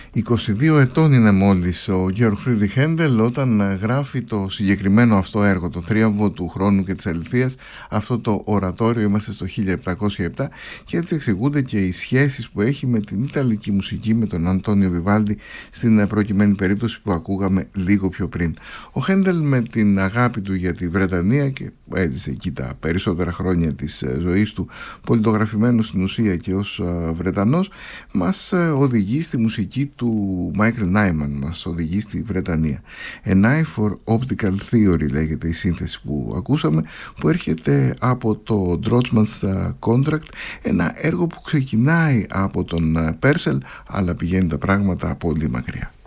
22 ετών είναι μόλις ο Georg Friedrich Händel όταν γράφει το συγκεκριμένο αυτό έργο, το Θρίαμβο του χρόνου και της αληθείας, αυτό το ορατόριο. Είμαστε στο 1707 και έτσι εξηγούνται και οι σχέσεις που έχει με την Ιταλική μουσική, με τον Αντώνιο Βιβάλντι στην προκειμένη περίπτωση που ακούγαμε λίγο πιο πριν. Ο Händel, με την αγάπη του για τη Βρετανία, και έζησε εκεί τα περισσότερα χρόνια της ζωής του, πολιτογραφημένος στην ουσία και ως Βρετανός, μας οδηγεί στη μουσική του Μάικλ Νάιμαν, μας οδηγεί στη Βρετανία. An Eye for Optical Theory λέγεται η σύνθεση που ακούσαμε, που έρχεται από το Drotsman's Contract, ένα έργο που ξεκινάει από τον Purcell αλλά πηγαίνει τα πράγματα πολύ μακριά.